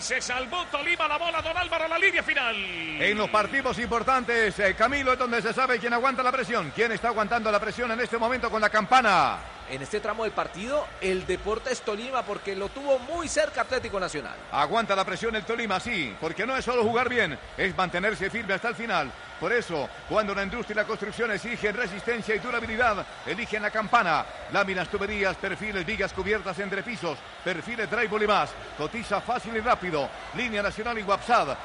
se salvó Tolima, la bola, don Álvaro, la línea final. En los partidos importantes, Camilo, es donde se sabe quién aguanta la presión. ¿Quién está aguantando la presión en este momento con la campana? En este tramo del partido, el Deportes Tolima, porque lo tuvo muy cerca Atlético Nacional. Aguanta la presión el Tolima, sí, porque no es solo jugar bien, es mantenerse firme hasta el final. Por eso, cuando la industria y la construcción exigen resistencia y durabilidad, eligen la campana. Láminas, tuberías, perfiles, vigas cubiertas entre pisos, perfiles drywall y más. Cotiza fácil y rápido. Línea nacional y WhatsApp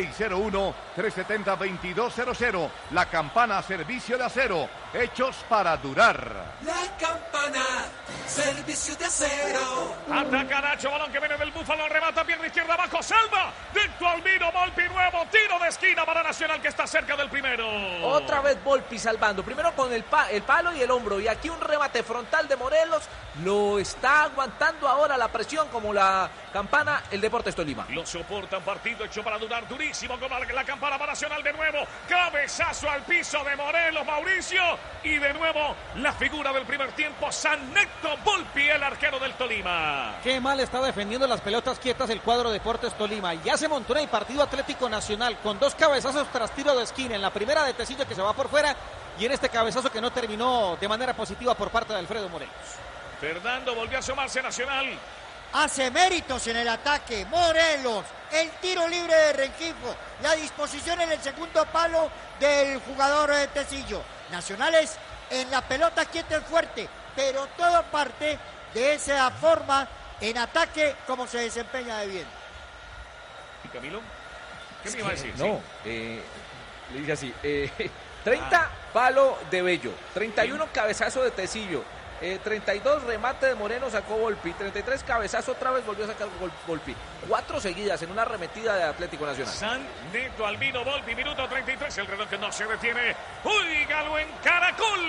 601-370-2200. La campana, servicio de acero, hechos para durar. La campana, servicio de acero. Ataca Nacho, balón que viene del Búfalo, remata pierna izquierda abajo, salva. Dentro Albino, Volpi nuevo, tiro de esquina para Nacional que está cerca del primero. Otra vez Volpi salvando, primero con el palo y el hombro, y aquí un remate frontal de Morelos, lo está aguantando ahora la presión como la campana el Deportes Tolima. Lo soporta, un partido hecho para durar, durísimo como la campana para Nacional de nuevo, cabezazo al piso de Morelos, Mauricio, y de nuevo la figura del primer tiempo, San Neto Volpi, el arquero del Tolima. Qué mal está defendiendo las pelotas quietas el cuadro Deportes Tolima. Ya se montó en el partido Atlético Nacional con dos cabezazos tras tiro de esquina. En la primera de Tecillo que se va por fuera y en este cabezazo que no terminó de manera positiva por parte de Alfredo Morelos. Fernando volvió a asomarse Nacional. Hace méritos en el ataque, Morelos, el tiro libre de Rengifo, la disposición en el segundo palo del jugador Tecillo. Nacionales en la pelota quieta y fuerte, pero todo parte de esa forma en ataque como se desempeña de bien. ¿Y Camilo? ¿Qué me iba a decir? No, le dice así, 30 palo de Bello, 31 cabezazo de Tecillo. 32 remate de Moreno sacó Volpi, 33 cabezazo otra vez volvió a sacar Volpi, 4 seguidas en una arremetida de Atlético Nacional. San Neto Albino Volpi, minuto 33, el reloj que no se detiene. Oígalo en Caracol.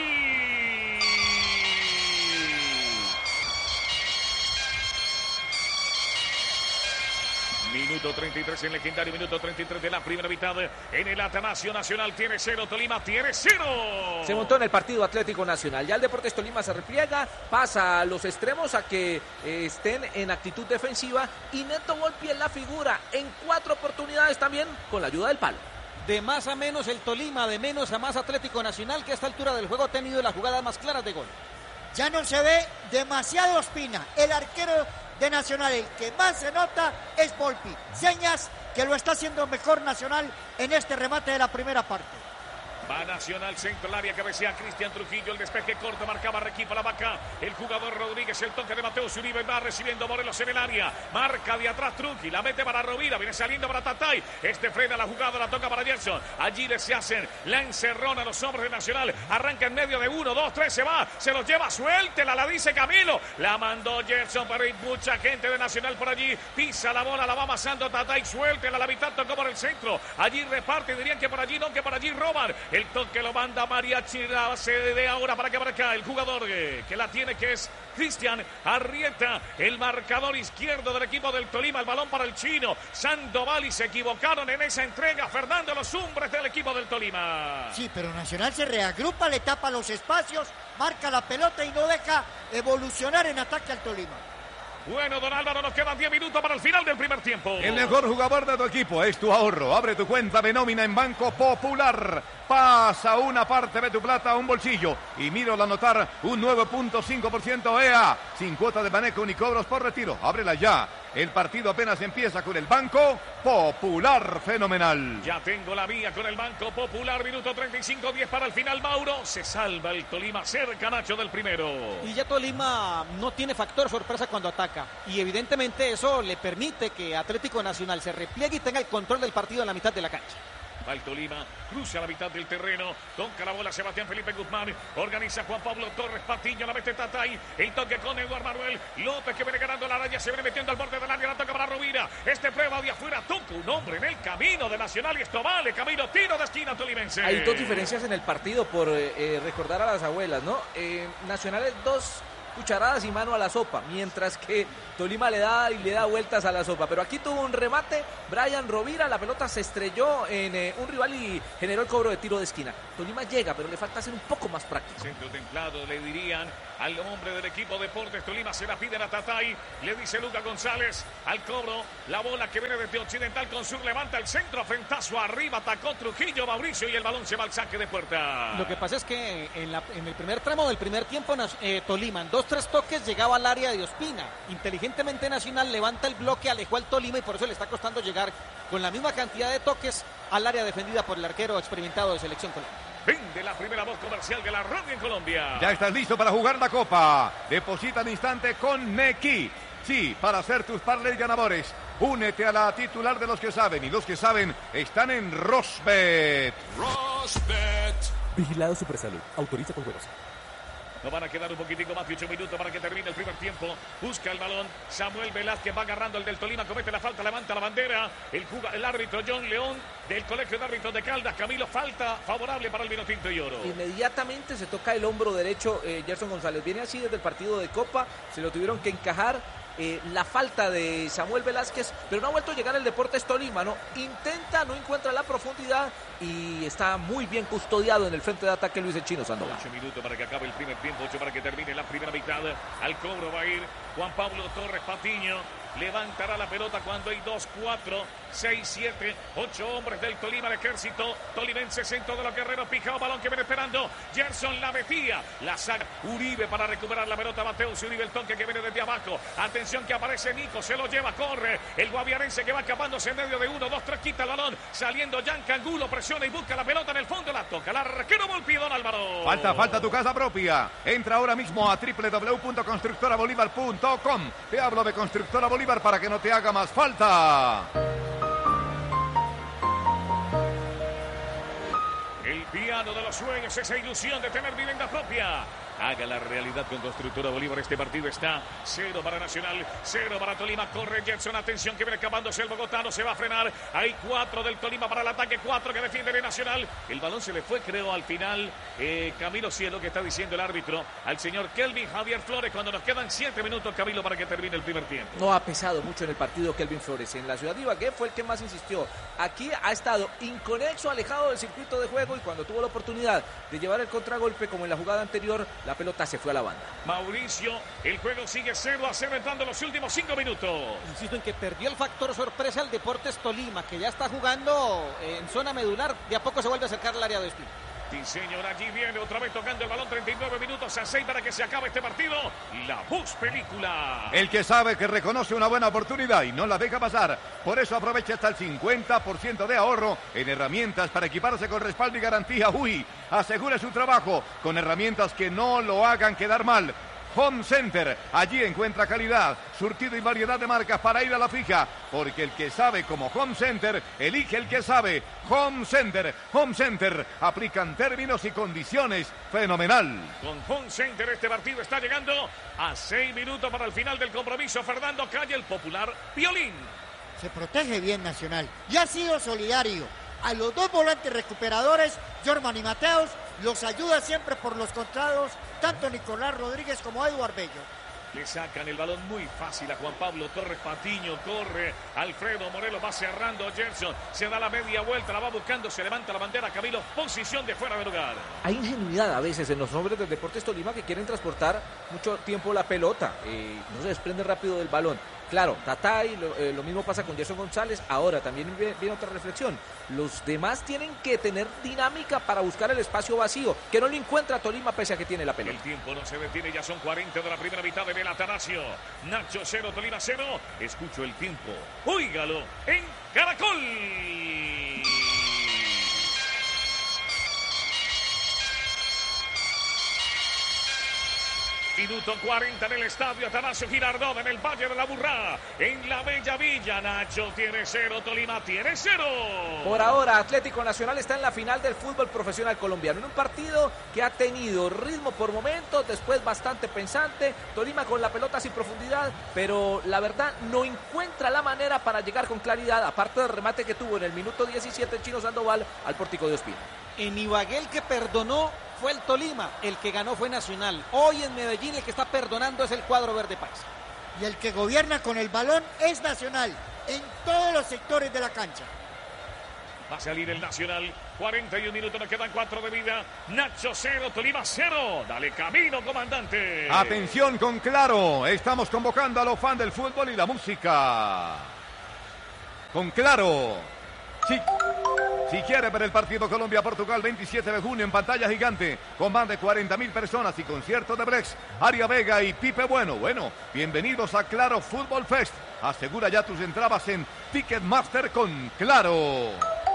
Minuto 33 en legendario, minuto 33 de la primera mitad. En el Atanasio Nacional tiene 0, Tolima tiene 0. Se montó en el partido Atlético Nacional. Ya el Deportes Tolima se repliega, pasa a los extremos a que estén en actitud defensiva. Y Neto Volpi en la figura en 4 oportunidades también con la ayuda del palo. De más a menos el Tolima, de menos a más Atlético Nacional, que a esta altura del juego ha tenido las jugadas más claras de gol. Ya no se ve demasiado Ospina, el arquero de Nacional, el que más se nota es Volpi. Señas que lo está haciendo mejor Nacional en este remate de la primera parte. Va Nacional, centro del área, cabecea Cristian Trujillo, el despeje corto, marcaba Requipa la vaca, el jugador Rodríguez, el toque de Mateo Zuribe, va recibiendo Morelos en el área, marca de atrás Trujillo, la mete para Rovira, viene saliendo para Tatay, frena la jugada, la toca para Gerson, allí se hacen la encerrona a los hombres de Nacional, arranca en medio de 1, 2, 3, se va, se los lleva, suéltela, la dice Camilo, la mandó Gerson, pero hay mucha gente de Nacional por allí, pisa la bola, la va amasando Tatay, suéltela, la mitad tocó por el centro, allí reparte, dirían que por allí no, que por allí roban, el toque lo manda Mariachi, la base de ahora para que marca el jugador que la tiene, que es Cristian Arrieta, el marcador izquierdo del equipo del Tolima, el balón para el chino, Sandoval, y se equivocaron en esa entrega, Fernando, los hombres del equipo del Tolima. Sí, pero Nacional se reagrupa, le tapa los espacios, marca la pelota y no deja evolucionar en ataque al Tolima. Bueno, don Álvaro, nos quedan 10 minutos para el final del primer tiempo. El mejor jugador de tu equipo es tu ahorro. Abre tu cuenta de nómina en Banco Popular. Pasa una parte de tu plata a un bolsillo y míralo anotar un 9.5% EA. Sin cuota de manejo ni cobros por retiro. Ábrela ya. El partido apenas empieza con el Banco Popular. Fenomenal. Ya tengo la vía con el Banco Popular. Minuto 35, 10 para el final, Mauro. Se salva el Tolima, cerca Nacho del primero. Y ya Tolima no tiene factor sorpresa cuando ataca. Y evidentemente eso le permite que Atlético Nacional se repliegue y tenga el control del partido en la mitad de la cancha. Va el Tolima, cruza la mitad del terreno, toca la bola Sebastián Felipe Guzmán, organiza Juan Pablo Torres, Patiño, la mete Tatay, el toque con Eduardo Manuel López, que viene ganando la raya, se viene metiendo al borde del área, la toca para Rovira, prueba de afuera, toca un hombre en el camino de Nacional y esto vale, camino, tiro de esquina tolimense. Hay 2 diferencias en el partido por recordar a las abuelas, ¿no? Nacional es 2 cucharadas y mano a la sopa, mientras que Tolima le da vueltas a la sopa, pero aquí tuvo un remate, Brian Rovira, la pelota se estrelló en un rival y generó el cobro de tiro de esquina. Tolima llega, pero le falta ser un poco más práctico. Centro templado, le dirían, al hombre del equipo Deportes Tolima. Se la piden a Tatay. Le dice Luca González al cobro. La bola que viene desde Occidental con Sur levanta el centro. Frentazo arriba. Atacó Trujillo, Mauricio y el balón se va al saque de puerta. Lo que pasa es que en el primer tramo del primer tiempo Tolima en 2-3 toques llegaba al área de Ospina. Inteligentemente Nacional levanta el bloque, alejó al Tolima y por eso le está costando llegar con la misma cantidad de toques al área defendida por el arquero experimentado de Selección Colombia. Vende la primera voz comercial de la radio en Colombia. Ya estás listo para jugar la Copa. Deposita al instante con Nequi. Sí, para hacer tus parlays ganadores. Únete a la titular de los que saben. Y los que saben están en Rosbet. Rosbet. Vigilado Supersalud. Autoriza con juegos. Nos van a quedar un poquitico más de 8 minutos para que termine el primer tiempo. Busca el balón. Samuel Velázquez va agarrando el del Tolima. Comete la falta, levanta la bandera. El árbitro John León del Colegio de Árbitros de Caldas. Camilo, falta favorable para el Vinotinto y Oro. Inmediatamente se toca el hombro derecho Gerson González. Viene así desde el partido de Copa. Se lo tuvieron que encajar. La falta de Samuel Velázquez, pero no ha vuelto a llegar el Deportes Tolima, ¿no? Intenta, no encuentra la profundidad y está muy bien custodiado en el frente de ataque Luis el Chino Sandoval. 8 minutos para que acabe el primer tiempo, 8 para que termine la primera mitad. Al cobro va a ir Juan Pablo Torres Patiño. Levantará la pelota cuando hay 2, 4, 6, 7, 8 hombres del Tolima, el ejército tolimense, centro de los guerreros, pijao, balón que viene esperando. Gerson la metía, la saca Uribe para recuperar la pelota. Mateus Uribe, el toque que viene desde abajo. Atención que aparece Nico, se lo lleva, corre. El guaviarense que va escapándose en medio de 1, 2, 3, quita el balón. Saliendo Yanca Angulo, presiona y busca la pelota en el fondo, la toca. El arquero Volpi, Don Álvaro. Falta tu casa propia. Entra ahora mismo a www.constructorabolívar.com. Te hablo de Constructora Bolívar para que no te haga más falta. El piano de los sueños, esa ilusión de tener vivienda propia. Haga la realidad con Constructora Bolívar. Este partido está 0 para Nacional, 0 para Tolima. Corre Jetson, atención que viene escapándose el bogotano, se va a frenar. Hay 4 del Tolima para el ataque, 4 que defiende el Nacional. El balón se le fue, creo, al final. Camilo Cielo, que está diciendo el árbitro al señor Kelvin Javier Flores, cuando nos quedan 7 minutos, Camilo, para que termine el primer tiempo. No ha pesado mucho en el partido Kelvin Flores. En la ciudad de Ibagué fue el que más insistió. Aquí ha estado inconexo, alejado del circuito de juego y cuando tuvo la oportunidad de llevar el contragolpe, como en la jugada anterior, la pelota se fue a la banda. Mauricio, el juego sigue 0-0 entrando los últimos 5 minutos. Insisto en que perdió el factor sorpresa el Deportes Tolima, que ya está jugando en zona medular. De a poco se vuelve a acercar al área de Ospina. Sí, señor, allí viene otra vez tocando el balón. 39 minutos a 6 para que se acabe este partido. La Bus Película. El que sabe que reconoce una buena oportunidad y no la deja pasar. Por eso aprovecha hasta el 50% de ahorro en herramientas para equiparse con respaldo y garantía. UI, asegure su trabajo con herramientas que no lo hagan quedar mal. Home Center, allí encuentra calidad, surtido y variedad de marcas para ir a la fija, porque el que sabe como Home Center, elige el que sabe. Home Center, aplican términos y condiciones, fenomenal. Con Home Center este partido está llegando a 6 minutos para el final del compromiso. Fernando Calle, el popular violín. Se protege bien Nacional y ha sido solidario. A los 2 volantes recuperadores, Jorman y Mateos, los ayuda siempre por los costados, tanto Nicolás Rodríguez como Eduard Bello. Le sacan el balón muy fácil a Juan Pablo Torres Patiño, corre Alfredo Morelos, va cerrando Gerson, se da la media vuelta, la va buscando, se levanta la bandera, Camilo, posición de fuera de lugar. Hay ingenuidad a veces en los hombres del Deportes Tolima que quieren transportar mucho tiempo la pelota, no se desprende rápido del balón. Claro, Tatay, lo mismo pasa con Gerson González. Ahora también viene otra reflexión. Los demás tienen que tener dinámica para buscar el espacio vacío, que no lo encuentra Tolima pese a que tiene la pelota. El tiempo no se detiene, ya son 40 de la primera mitad de Bel Atanasio. Nacho 0, Tolima 0. Escucho el tiempo. Óigalo en Caracol. Minuto 40 en el estadio Atanasio Girardot, en el Valle de la Burrá, en la Bella Villa. Nacho tiene 0, Tolima tiene 0. Por ahora, Atlético Nacional está en la final del fútbol profesional colombiano, en un partido que ha tenido ritmo por momentos, después bastante pensante, Tolima con la pelota sin profundidad, pero la verdad no encuentra la manera para llegar con claridad, aparte del remate que tuvo en el minuto 17 el Chino Sandoval al pórtico de Ospina. En Ibagué el que perdonó fue el Tolima, el que ganó fue Nacional. Hoy en Medellín el que está perdonando es el cuadro verde paisa. Y el que gobierna con el balón es Nacional, en todos los sectores de la cancha. Va a salir el Nacional. 41 minutos, nos quedan 4 de vida. Nacho 0, Tolima 0. Dale camino, comandante. Atención con Claro. Estamos convocando a los fans del fútbol y la música. Con Claro. Sí. Si quiere ver el partido Colombia-Portugal 27 de junio en pantalla gigante con más de 40.000 personas y conciertos de Brex, Aria Vega y Pipe Bueno. Bienvenidos a Claro Fútbol Fest. Asegura ya tus entradas en Ticketmaster con Claro.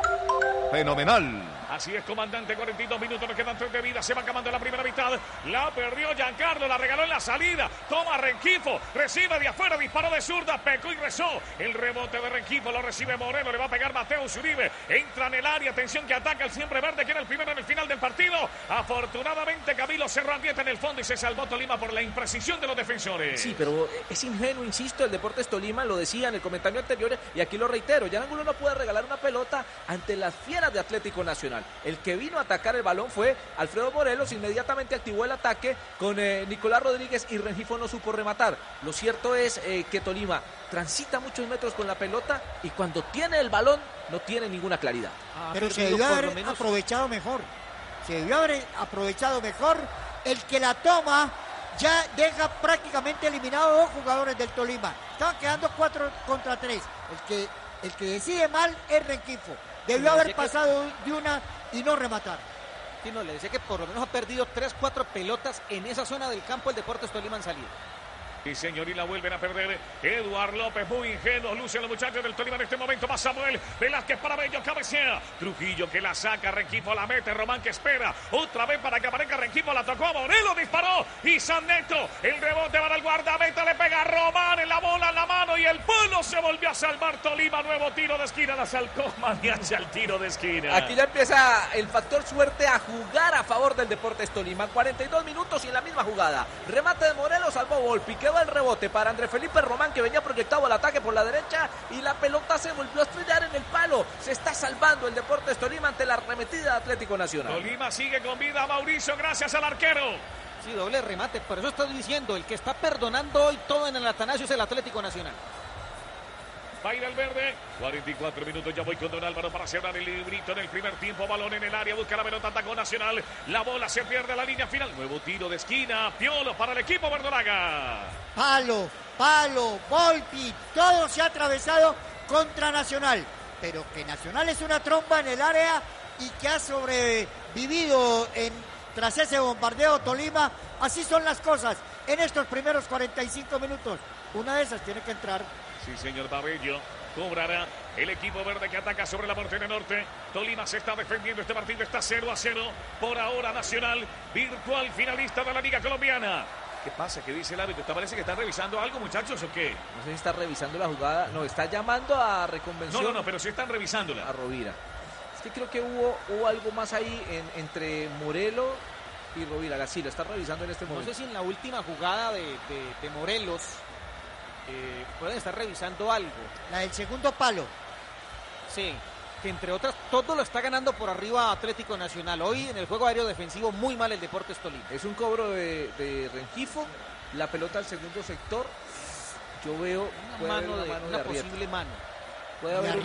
Fenomenal. Así es, comandante, 42 minutos, nos quedan 3 de vida, se va acabando la primera mitad, la perdió Giancarlo, la regaló en la salida, toma Rengifo, recibe de afuera, disparó de zurda, pecó y rezó, el rebote de Rengifo, lo recibe Moreno, le va a pegar Mateo Uribe, entra en el área, atención que ataca el siempre verde, que era el primero en el final del partido, afortunadamente Camilo cerró Andieta en el fondo y se salvó Tolima por la imprecisión de los defensores. Sí, pero es ingenuo, insisto, el Deportes Tolima, lo decía en el comentario anterior y aquí lo reitero, Jan Angulo no puede regalar una pelota ante las fieras de Atlético Nacional. El que vino a atacar el balón fue Alfredo Morelos, inmediatamente activó el ataque con Nicolás Rodríguez y Rengifo no supo rematar. Lo cierto es que Tolima transita muchos metros con la pelota y cuando tiene el balón no tiene ninguna claridad. Pero se debió haber aprovechado mejor. Se debió haber aprovechado mejor. El que la toma ya deja prácticamente eliminados 2 jugadores del Tolima. Estaban quedando 4 contra 3. El que decide mal es Rengifo. Debió haber pasado de una y no rematar. Sí, no, le decía que por lo menos ha perdido 3-4 pelotas en esa zona del campo el Deportes Tolima en salida. Sí, señor, y la vuelven a perder. Eduard López, muy ingenuo, luce los muchachos del Tolima en este momento. Va Samuel Velázquez para Bello, cabecea. Trujillo que la saca, Rengifo la mete, Román que espera. Otra vez para que aparezca Rengifo, la tocó a Morelos, disparó. Y San Neto, el rebote para el guardameta, le pega a Román en la bola, en la mano y el palo se volvió a salvar Tolima. Nuevo tiro de esquina, la salcó Maniacha el tiro de esquina. Aquí ya empieza el factor suerte a jugar a favor del Deportes Tolima. 42 minutos y en la misma jugada. Remate de Morelos, salvó Volpi, quedó el rebote para Andrés Felipe Román que venía proyectado al ataque por la derecha y la pelota se volvió a estrellar en el palo. Se está salvando el Deportes Tolima ante la arremetida de Atlético Nacional. Tolima sigue con vida, Mauricio, gracias al arquero. Sí, doble remate, por eso estoy diciendo, el que está perdonando hoy todo en el Atanasio es el Atlético Nacional. Va a ir al verde, 44 minutos, ya voy con Don Álvaro para cerrar el librito en el primer tiempo, balón en el área, busca la pelota, atacó Nacional, la bola se pierde a la línea final, nuevo tiro de esquina, Piolo para el equipo verdolaga. Palo, Volpi, todo se ha atravesado contra Nacional, pero que Nacional es una tromba en el área y que ha sobrevivido tras ese bombardeo Tolima, así son las cosas en estos primeros 45 minutos, una de esas tiene que entrar. Sí, señor Babello. Cobrará el equipo verde que ataca sobre la portería norte. Tolima se está defendiendo. Este partido está 0-0. Por ahora Nacional, virtual finalista de la Liga Colombiana. ¿Qué pasa? ¿Qué dice el árbitro? ¿Te parece que están revisando algo, muchachos, o qué? No sé si está revisando la jugada. No, está llamando a reconvención. No, pero sí están revisándola. A Rovira. Es que creo que hubo algo más ahí entre Morelos y Rovira. Sí, lo está revisando en este momento. No sé si en la última jugada de Morelos pueden estar revisando algo. La del segundo palo. Sí, que entre otras todo lo está ganando por arriba Atlético Nacional. Hoy en el juego aéreo defensivo muy mal el Deportes Tolima. Es un cobro de Rengifo, la pelota al segundo sector. Yo veo una posible mano. Puede haber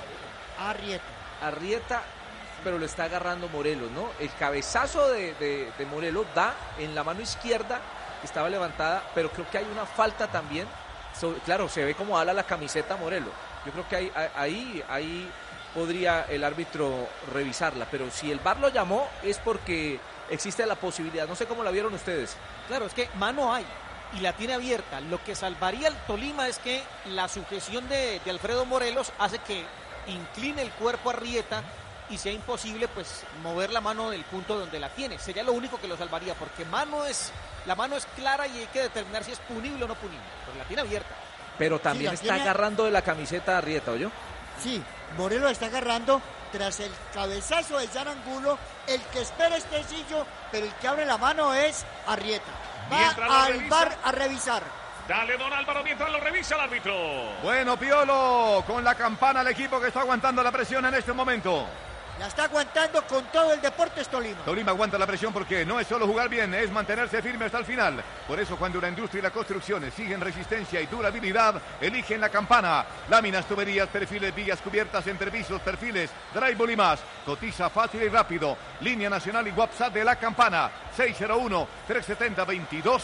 Arrieta, pero lo está agarrando Morelos, ¿no? El cabezazo de Morelos da en la mano izquierda, estaba levantada, pero creo que hay una falta también. Claro, se ve como ala la camiseta Morelos. Yo creo que ahí podría el árbitro revisarla, pero si el VAR lo llamó es porque existe la posibilidad. No sé cómo la vieron ustedes. Claro, es que mano hay y la tiene abierta. Lo que salvaría el Tolima es que la sujeción de Alfredo Morelos hace que incline el cuerpo a Arrieta y sea imposible pues mover la mano del punto donde la tiene. Sería lo único que lo salvaría, porque la mano es clara y hay que determinar si es punible o no punible, pero la tiene abierta. Pero también está agarrando de la camiseta Arrieta, ¿oyó? Sí, Morelos está agarrando tras el cabezazo de Jan Angulo. El que espera es Tecillo, pero el que abre la mano es Arrieta. Va al VAR a revisar. Dale, don Álvaro, mientras lo revisa el árbitro. Bueno, Piolo, con la campana al equipo que está aguantando la presión en este momento. La está aguantando con todo el Deportes Tolima. Tolima aguanta la presión porque no es solo jugar bien, es mantenerse firme hasta el final. Por eso cuando la industria y la construcción exigen resistencia y durabilidad, eligen la Campana. Láminas, tuberías, perfiles, vigas cubiertas, entrepisos, perfiles, drywall y más. Cotiza fácil y rápido. Línea nacional y WhatsApp de la Campana. 601-370-2200.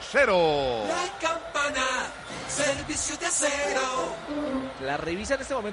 La Campana, servicio de acero. La revisa en este momento